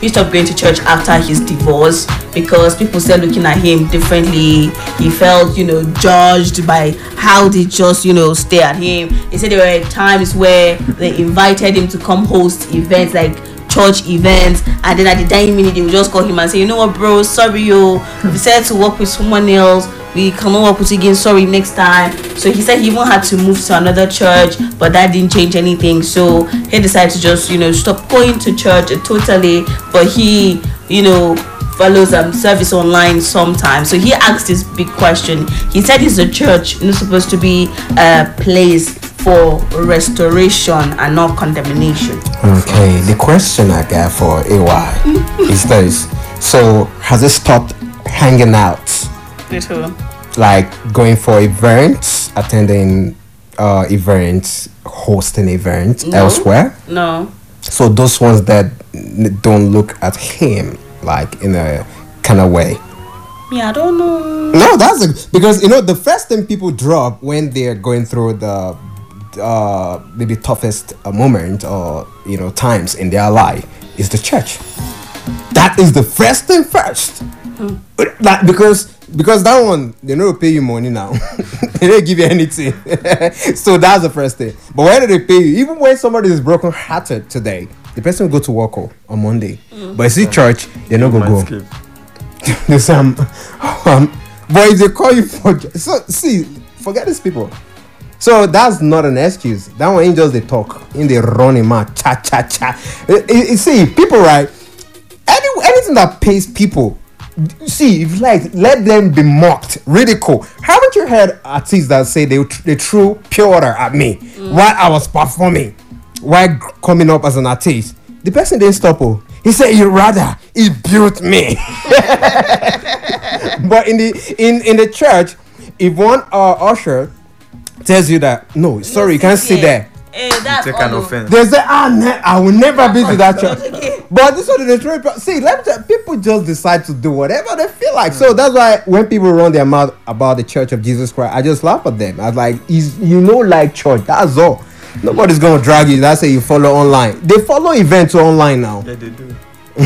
he stopped going to church after his divorce because people started looking at him differently. He felt, judged by how they just, stare at him. He said there were times where they invited him to come host events like church events, and then at the dying minute they would just call him and say, you know what, bro, sorry, we decided to work with someone else, we cannot work with you again, sorry, next time. So he said he even had to move to another church, but that didn't change anything. So he decided to just stop going to church totally, but he follows service online sometimes. So he asked this big question. He said, is the church supposed to be a place for restoration and not condemnation? Okay, the question I got for AY is this. So has it stopped hanging out? Little. Like going for events, attending events, hosting events elsewhere? No. So those ones that don't look at him like in a kind of way. Yeah, I don't know. No, that's because the first thing people drop when they're going through the maybe toughest moment or times in their life is the church. That is the first thing first. Like because that one they don't pay you money now. They don't give you anything. So that's the first thing. But why do they pay you? Even when somebody is broken hearted today, the person will go to work on Monday. But you see church, they're not gonna go. They say, but if they call you for forget these people. So that's not an excuse. That one ain't just the talk. In the running man, cha. You see, people, right? Anything that pays people. See, if you like, let them be mocked, ridicule. Haven't you heard artists that say they threw pure water at me while I was performing, while coming up as an artist? The person didn't stop. He said, "You rather he built me." But in the church, if one usher tells you that no, sorry, you can't sit there. That's take an offense. They say, I will never be to that church. But this one is the see, let me tell you, people just decide to do whatever they feel like. So that's why when people run their mouth about the Church of Jesus Christ, I just laugh at them. I was like, like church, that's all. Nobody's gonna drag you. That's say you follow online. They follow events online now. Yeah, they do.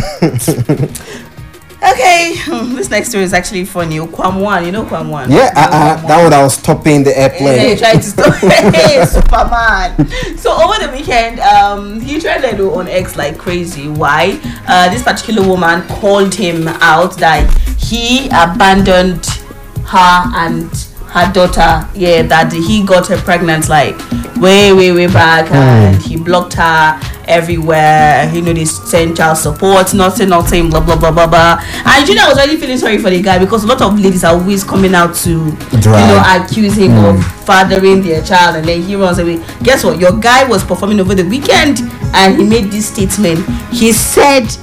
Okay, this next story is actually funny. Kwamwan, you know Kwamwan? Yeah, that one I was stopping the airplane. They tried to stop Superman. So over the weekend, he trended on X like crazy. Why? This particular woman called him out that he abandoned her and her daughter. Yeah, that he got her pregnant like way back, and he blocked her everywhere. They send child support, nothing, blah blah blah blah blah. And I was really feeling sorry for the guy because a lot of ladies are always coming out to accuse him of fathering their child, and then he runs away. Guess what? Your guy was performing over the weekend and he made this statement. He said is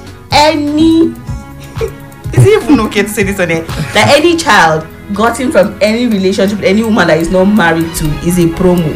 it even okay to say this on it? That any child gotten from any relationship with any woman that is not married to is a promo.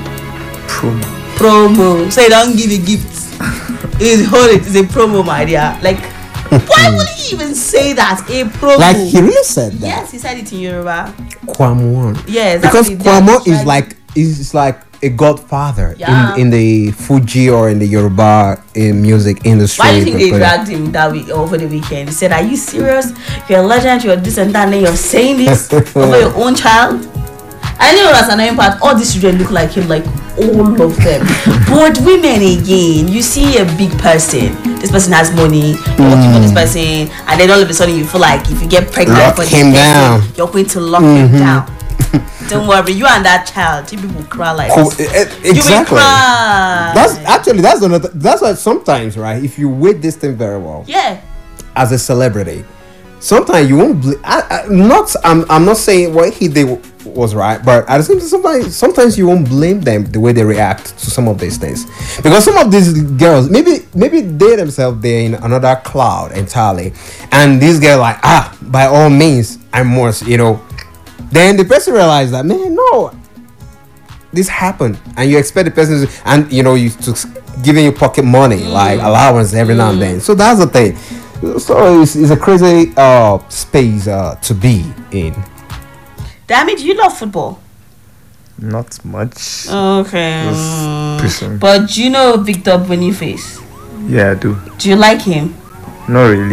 So you don't give a gift. It's a promo, my dear. Like, why would he even say that? A promo. Like he really said that. Yes, he said it in Yoruba. Kwamwan. Yes, because Kwamo is like a godfather in the Fuji or in the Yoruba music industry. Why do you think they dragged him that week over the weekend? He said, "Are you serious? You're a legend. You're this and that, and you're saying this over your own child." I know that's an annoying part. All these children look like him, like all of them. But women again, you see a big person. This person has money. You're working for this person, and then all of a sudden you feel like if you get pregnant lock for this him person, down. you're going to lock him down. Don't worry, you and that child, you people cry like this. Exactly. You will cry. That's why sometimes, right? If you weight this thing very well, as a celebrity, sometimes you won't. I'm not saying what he did was right, but at the same time, sometimes you won't blame them the way they react to some of these things, because some of these girls, maybe they themselves, they're in another cloud entirely, and these girls like, by all means I must, then the person realized that, man, no, this happened, and you expect the person to, and you to giving you pocket money like allowance every now and then. So that's the thing. So it's a crazy space to be in. Damn it, you love football? Not much. Okay. Pushing. But do you know Victor Boniface? Yeah, I do. Do you like him? Not really.